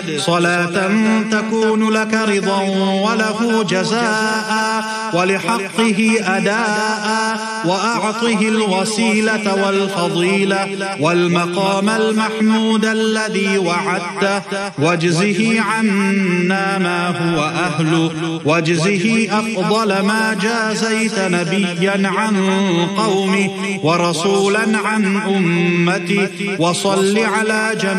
صلاة تكون لك رضا وله جزاء ولحقه أداء، وأعطه الوسيلة والفضيلة والمقام المحمود الذي وعدته، واجزه عنا ما هو أهله، واجزه أفضل ما جازيت نبيا عن قومه ورسولا عن أمته، وصل على جميع